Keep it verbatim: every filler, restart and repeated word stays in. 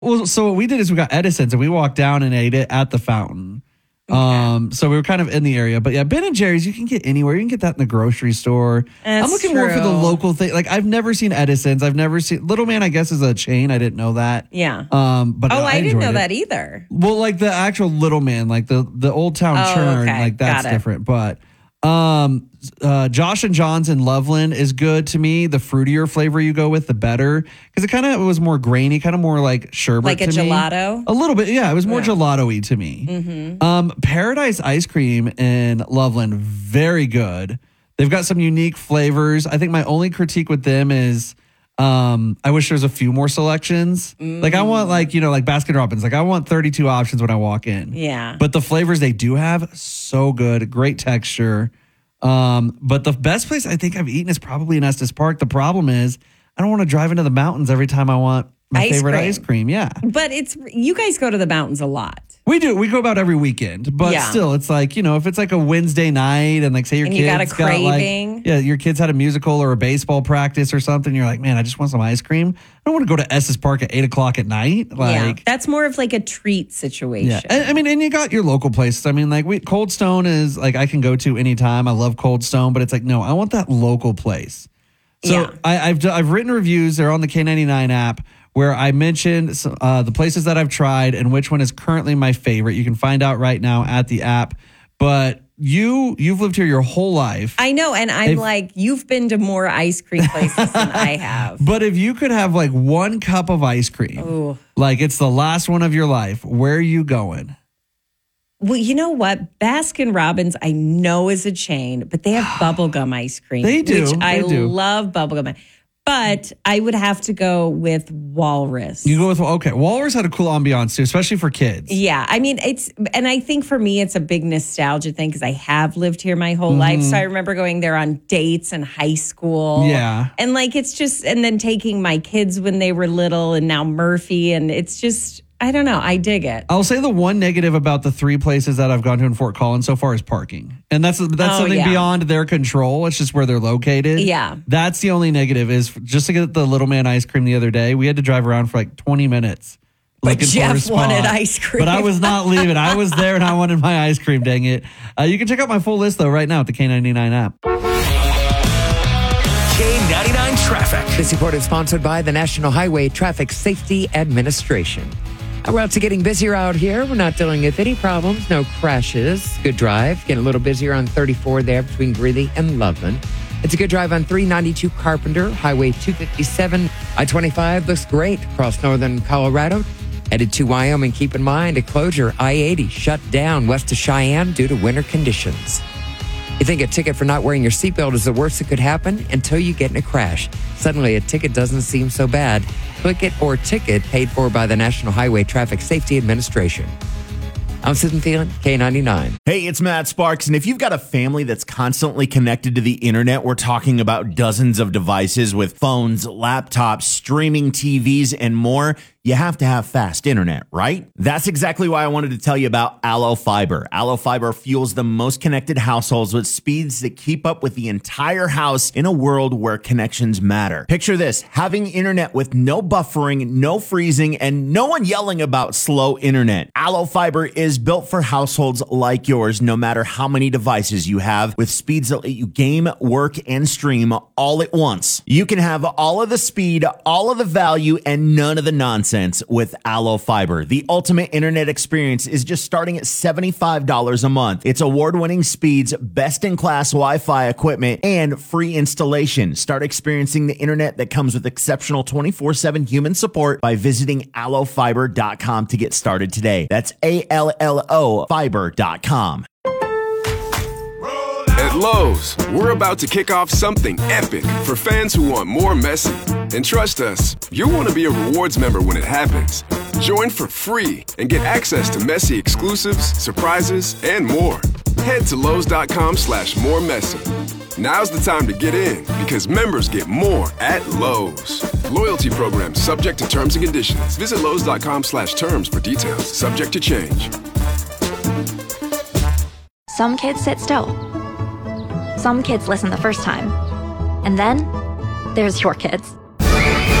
Well, so what we did is we got Edison's and we walked down and ate it at the fountain. Okay. Um, so we were kind of in the area, but yeah, Ben and Jerry's you can get anywhere. You can get that in the grocery store. That's I'm looking true. more for the local thing. Like I've never seen Edison's. I've never seen Little Man. I guess is a chain. I didn't know that. Yeah. Um, but oh, I, I didn't know it. that either. Well, like the actual Little Man, like the the Old Town oh, Churn, okay. like that's Got it. different. But um, uh, Josh and John's in Loveland is good to me. The fruitier flavor you go with, the better, because it kind of was more grainy, kind of more like sherbet, like a to gelato. Me. A little bit, yeah. It was more yeah. gelato-y to me. Mm-hmm. Um, Paradise Ice Cream in Loveland, very good. They've got some unique flavors. I think my only critique with them is. Um, I wish there was a few more selections. Mm. Like I want like, you know, like Baskin Robbins. Like I want thirty-two options when I walk in. Yeah. But the flavors they do have, so good. Great texture. Um, but the best place I think I've eaten is probably in Estes Park. The problem is I don't want to drive into the mountains every time I want my ice favorite cream. ice cream. Yeah. But it's you guys go to the mountains a lot. We do. We go about every weekend, but yeah. still, it's like, you know, if it's like a Wednesday night and like say your and kids you got a craving. Got like, yeah, your kids had a musical or a baseball practice or something. You're like, man, I just want some ice cream. I don't want to go to Estes Park at eight o'clock at night. Like, yeah, that's more of like a treat situation. Yeah. And, I mean, and you got your local places. I mean, like we, Cold Stone is like I can go to anytime. I love Cold Stone, but it's like, no, I want that local place. So yeah. I, I've I've written reviews. They're on the K ninety-nine app. Where I mentioned uh, the places that I've tried and which one is currently my favorite. You can find out right now at the app. But you, you've lived here your whole life. I know. And I'm if, like, you've been to more ice cream places than I have. But if you could have like one cup of ice cream, Ooh. like it's the last one of your life, where are you going? Well, you know what? Baskin Robbins, I know is a chain, but they have bubblegum ice cream. They do. Which they I do. love bubblegum. But I would have to go with Walrus. You go with, okay. Walrus had a cool ambiance too, especially for kids. Yeah. I mean, it's, and I think for me, it's a big nostalgia thing because I have lived here my whole mm-hmm. life. So I remember going there on dates in high school. Yeah. And like, it's just, and then taking my kids when they were little and now Murphy. And it's just, I don't know. I dig it. I'll say the one negative about the three places that I've gone to in Fort Collins so far is parking. And that's that's oh, something yeah. beyond their control. It's just where they're located. Yeah. That's the only negative is just to get the Little Man ice cream the other day, we had to drive around for like twenty minutes. But Jeff wanted ice cream. But I was not leaving. I was there and I wanted my ice cream, dang it. Uh, you can check out my full list though right now at the K ninety-nine app. K ninety-nine Traffic. This report is sponsored by the National Highway Traffic Safety Administration. Our routes are getting busier out here. We're not dealing with any problems, no crashes. Good drive. Getting a little busier on thirty-four there between Greeley and Loveland. It's a good drive on three ninety-two Carpenter, Highway two fifty-seven. I twenty-five looks great across northern Colorado. Headed to Wyoming, keep in mind a closure. I eighty shut down west of Cheyenne due to winter conditions. You think a ticket for not wearing your seatbelt is the worst that could happen until you get in a crash. Suddenly, a ticket doesn't seem so bad. Click it or ticket paid for by the National Highway Traffic Safety Administration. I'm Susan Thielen, K ninety-nine. Hey, it's Matt Sparks, and if you've got a family that's constantly connected to the internet, we're talking about dozens of devices with phones, laptops, streaming T Vs, and more. You have to have fast internet, right? That's exactly why I wanted to tell you about Allo Fiber. Allo Fiber fuels the most connected households with speeds that keep up with the entire house in a world where connections matter. Picture this, having internet with no buffering, no freezing, and no one yelling about slow internet. Allo Fiber is built for households like yours, no matter how many devices you have, with speeds that let you game, work, and stream all at once. You can have all of the speed, all of the value, and none of the nonsense with Allo Fiber. The ultimate internet experience is just starting at seventy-five dollars a month. It's award-winning speeds, best-in-class Wi-Fi equipment, and free installation. Start experiencing the internet that comes with exceptional twenty-four seven human support by visiting allo fiber dot com to get started today. That's A L L O fiber dot com. At Lowe's, we're about to kick off something epic for fans who want more Messi. And trust us, you'll want to be a rewards member when it happens. Join for free and get access to Messi exclusives, surprises, and more. Head to Lowe's.com slash more Messi. Now's the time to get in because members get more at Lowe's. Loyalty program subject to terms and conditions. Visit Lowe's.com slash terms for details. Subject to change. Some kids sit still. Some kids listen the first time. And then there's your kids.